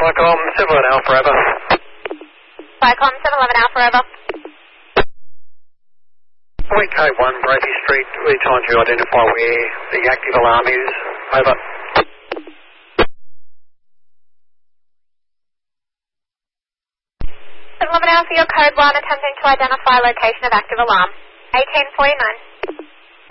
Flycom 711 Alpha, over. Flycom 711 Alpha, over. Point code 1, Brophy Street. Are you trying to identify where the active alarm is? Over. 711 Alpha, your code 1, attempting to identify location of active alarm. 1849.